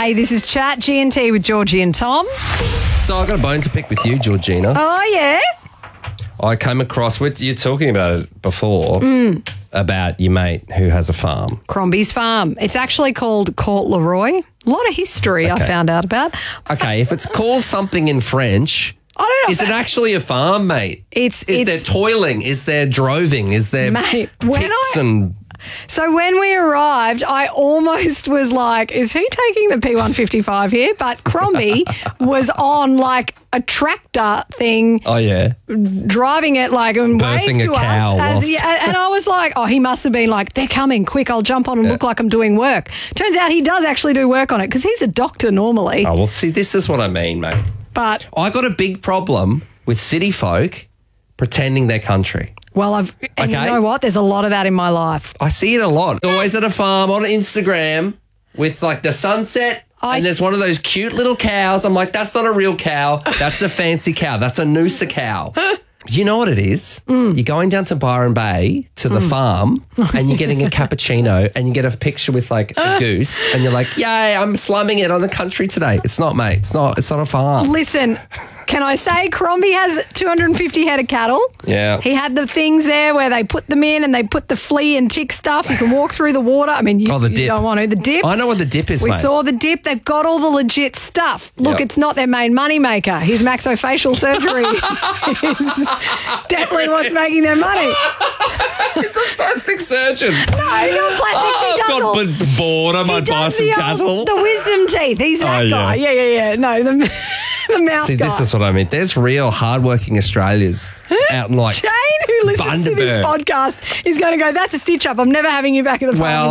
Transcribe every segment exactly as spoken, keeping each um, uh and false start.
Hey, this is Chat G and T with Georgie and Tom. So I've got a bone to pick with you, Georgina. Oh, yeah? I came across, with you talking about it before, mm. about your mate who has a farm. Crombie's Farm. It's actually called Court Leroy. A lot of history Okay. I found out about. Okay, if it's called something in French, I don't know. is it actually a farm, mate? It's Is it's, there toiling? Is there droving? Is there Mate, when ticks I- and... So when we arrived, I almost was like, is he taking the P one fifty-five here? But Crombie was on like a tractor thing, Oh, yeah. driving it like and Birthing waved a to cow us. As, whilst- yeah, and I was like, oh, he must have been like, they're coming, quick, I'll jump on and look like I'm doing work. Turns out he does actually do work on it because he's a doctor normally. Oh, well, see, this is what I mean, mate. But, I got a big problem with city folk pretending they're country. well, I've, and you Okay. know what? There's a lot of that in my life. I see it a lot. It's always at a farm on Instagram with like the sunset I- and there's one of those cute little cows. I'm like, that's not a real cow. That's a fancy cow. That's a Noosa cow. You know what it is? Mm. You're going down to Byron Bay to the farm and you're getting a cappuccino and you get a picture with like a goose and you're like, yay, I'm slumming it on the country today. It's not, mate. It's not. It's not a farm. Listen, can I say Crombie has two hundred fifty head of cattle? Yeah. He had the things there where they put them in and they put the flea and tick stuff. You can walk through the water. I mean, you, Oh, the you dip. don't want to. The dip. I know what the dip is, We mate. saw the dip. They've got all the legit stuff. Look, Yep. it's not their main money maker. His maxofacial surgery is definitely what's making their money. He's a plastic surgeon. No, not plastics. Oh, he I've does all, got b- bored. I he might buy does some the, cattle. old, the wisdom teeth. He's that Oh, yeah. guy. Yeah, yeah, yeah. No, the, the mouth See, guy. this is what I mean. There's real hardworking Australians out in like Jane, who listens to this Bundaberg. podcast, is going to go, that's a stitch up. I'm never having you back at the farm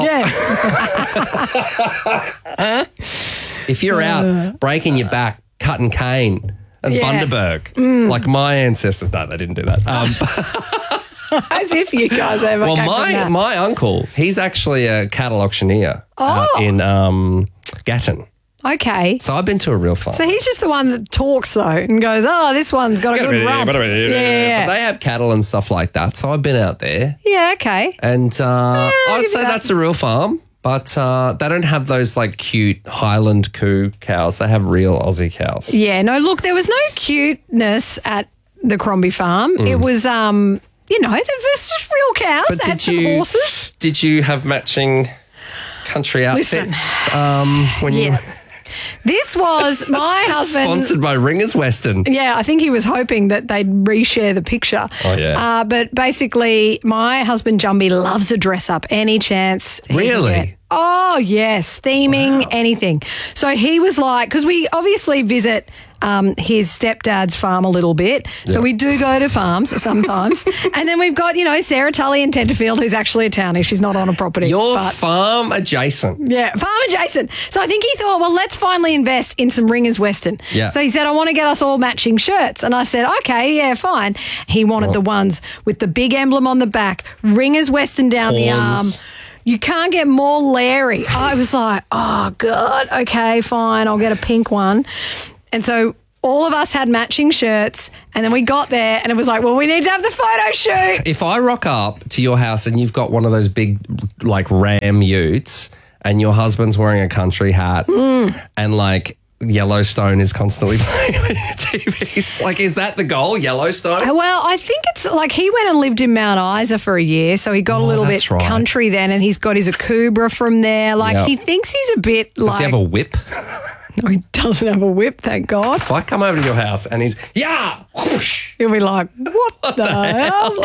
Well- again. if you're out breaking your back, cutting cane and Yeah. Bundaberg, like my ancestors. No, they didn't do that. Um, As if you guys ever well, came from my that. my uncle, he's actually a cattle auctioneer out Oh. in um, Gatton. Okay. So I've been to a real farm. So he's just the one that talks, though, and goes, oh, this one's got a good rump. Yeah, But yeah, they have cattle and stuff like that. So I've been out there. yeah, okay. And uh, I'll I'd give say you that. that's a real farm, but uh, they don't have those like cute Highland coo cows. They have real Aussie cows. Yeah, no, look, there was no cuteness at the Crombie farm. It was, um, you know, there was just real cows. Mm. But They had did some you horses. did you have matching country Listen. outfits um, when Yeah. you This was my husband. sponsored by Ringers Western? Yeah, I think he was hoping that they'd reshare the picture. Oh, yeah. Uh, but basically, my husband Jumby loves a dress up any chance. he can Really? get. Oh, yes. Theming, anything. So he was like, because we obviously visit um, his stepdad's farm a little bit. So Yeah. we do go to farms sometimes. And then we've got, you know, Sarah Tully in Tenterfield, who's actually a townie. She's not on a property. Your but- farm adjacent. yeah, farm adjacent. So I think he thought, well, let's finally invest in some Ringers Western. Yeah. So he said, I want to get us all matching shirts. And I said, okay, yeah, fine. He wanted the ones with the big emblem on the back, Ringers Western down the arm. Horns. You can't get more Larry. I was like, oh, God, okay, fine, I'll get a pink one. And so all of us had matching shirts, and then we got there, and it was like, well, we need to have the photo shoot. If I rock up to your house and you've got one of those big like Ram utes and your husband's wearing a country hat and like Yellowstone is constantly playing on your T V, like is that the goal, Yellowstone? Well, I think it's like he went and lived in Mount Isa for a year, so he got a Oh, little that's bit right. country then, and he's got his Akubra from there. Like Yep. he thinks he's a bit Does like. he have a whip? No, he doesn't have a whip, thank God. If I come over to your house and he's, yeah, whoosh. He'll be like, what the hell?